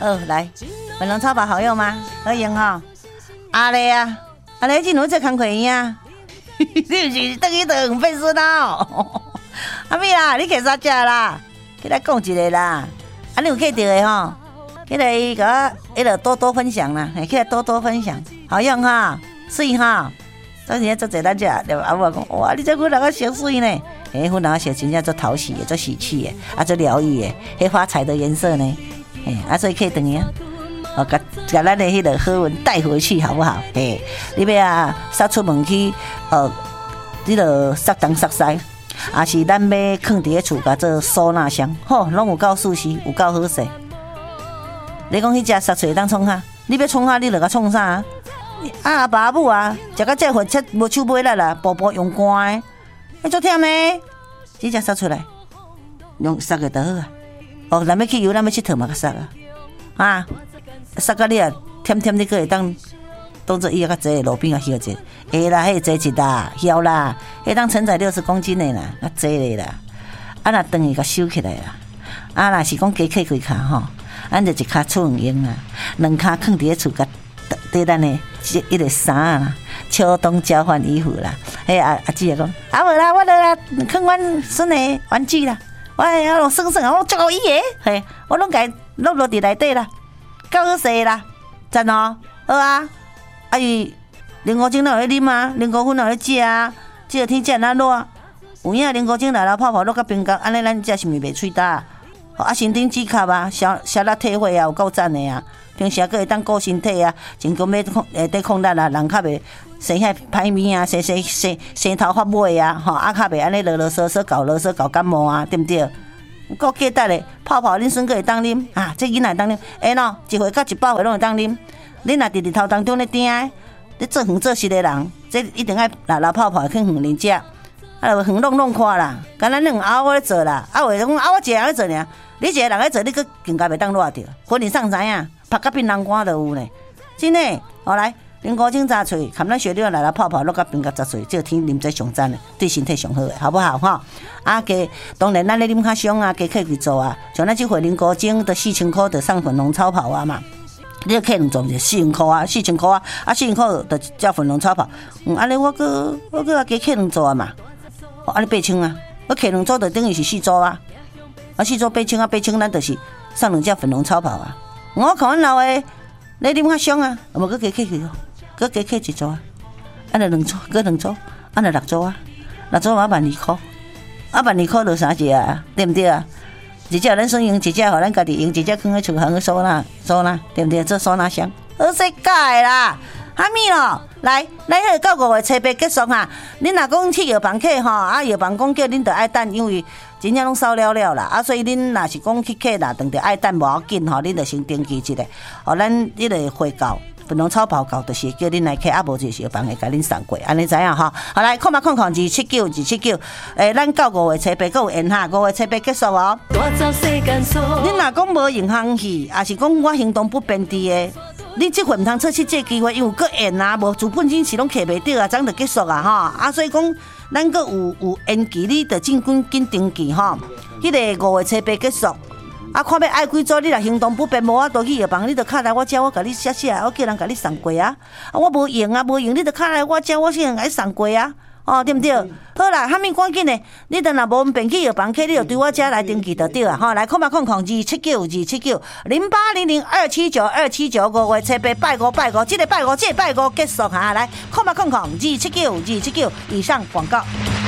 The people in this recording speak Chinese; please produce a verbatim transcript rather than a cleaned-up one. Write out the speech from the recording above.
哦，来，粉龙超跑好用吗？好用哈、哦。阿丽啊，阿丽今日做工课呀？你不是等于等费事哦？阿妹啦，你去啥食啦？起来讲一个啦。啊，你有记到的吼？起来个，迄个多多分享啦，起来多多分享，好用哈，水哈。当时做侪咱食，对吧？阿母讲，哇，你这粉人啊，小水呢？诶，粉人啊，小真正做讨喜的，做喜气的，啊，做疗愈的，迄发财的颜色呢？诶，啊，所以可以等于啊，哦，甲甲咱的迄个好运带回去，好不好？诶，你要啊，撒出门去，呃，这个撒东撒西。啊是咱要放伫咧厝，甲做收纳箱，吼，拢有够舒适，有够好势。你讲迄只杀菜当创啥？你要创啥？你就甲创啥？啊阿爸阿母啊，食到这份切无手尾力啦，步步用干的，你做忝呢？这只杀出来，用杀个就好啊。哦，咱要去游，咱要佚佗嘛，甲杀啊！啊，杀到你啊，忝忝你个会当。当作伊啊，较济路边啊，休者，会啦，迄济一啦，晓啦，迄当承载六十公斤的啦，较济咧啦。啊，若长伊甲收起来啦。啊，若是讲加起几骹吼，咱就一骹出门用啦，两骹放伫咧厝甲缀咱的迄个衫啦，秋冬交换衣服啦。迄阿阿姊啊讲，啊无啦，我来放阮孙的玩具啦，我啊拢算算啊，我足够伊个，嘿，我拢家落落伫内底啦，够好势啦，赞哦，好啊。啊伊零五精哪有咧啉啊？零五粉哪有咧食啊？即个天气哪热？有影零五精来来泡泡落到冰角，安尼咱食是毋是袂喙焦？啊，身顶指甲啊，消消力退火啊，有够赞的啊！平时个会当顾身体啊，真讲要控诶，对抗力啊，人较袂生遐歹面啊，生生生生头发尾啊，吼啊，较袂安尼啰啰嗦嗦搞啰嗦搞感冒啊，对毋对？够记得咧，泡泡恁孙个会当啉啊，这囡仔会当啉，会喏，一岁到一百岁拢会当啉。恁若伫日头当中咧定诶，咧做远做实的人，这一定爱拿拿泡泡去远人食，啊，就远弄弄看啦。敢咱两后我咧做啦，啊，话讲啊，我一个人咧做尔，你一个人咧做，你佫更加袂当落着。婚礼上知影，拍甲槟榔干都有呢。真诶，好来，零五精炸脆，含咱雪料来来泡泡落甲冰甲炸脆，这个天啉最上赞的，对身体上好的，好不好哈？啊，加当然咱咧啉较伤啊，加客去做啊，像咱即回零五精的四千块，就送粉龙超跑啊嘛。你客人做者四千块啊，四千块啊，啊四千块就叫粉龙超跑。嗯，安尼我个我个加客人做啊嘛，哦，安尼八千啊，我客人做就等于是四组啊，啊四组八千啊，八千咱就是送两只粉龙超跑啊。我看阮老诶，你啉较伤啊，无个加客去，个加客一组啊，安尼两组，个两组，安尼六组啊，六组嘛万二块，啊万二块就三只啊，对毋对啊？一只咱算用，一只互咱家己用，一只放喺厝行去收纳收纳，对不对？做收纳箱，好世界啦！哈咪咯，来，咱迄个到五月初八结束哈。恁若讲去药房客吼，啊药房讲叫恁着爱等，因为真正拢烧了了啦，啊所以恁若是讲去客啦，当着爱等无要紧吼，恁着先登记一下，哦咱迄个会到。粉龙超跑到就是叫恁来客，啊无就是药房会甲恁送过，安尼知影吼？好来，看嘛看看二七九二七九，诶，咱到五月初八还有缘哈，五月初八结束哦。恁若讲无影响去，也是讲我行动不便利的，你即回毋通错失这机会，因为搁缘啊，无资本金是拢摕袂到啊，怎就结束啊？吼啊，所以讲咱搁有有延期，你着尽紧紧登记吼。迄、那个五月初八结束。啊，看要爱几组，你若行动不便，无法度去药房，你着敲来我遮，我甲你写写，我叫人甲你送过啊。啊，我无用啊，无用，你着敲来我遮，我先甲你送过啊。哦，对毋对？好啦，哈咪赶紧的，你等若无便去药房去，你就对我遮来登记就对啊。吼，来，看嘛看看，二七九二七九零八零零二七九二七九五月初八拜五拜五，即个拜五，即个拜五结束哈。来，看嘛看看，二七九二七九以上广告。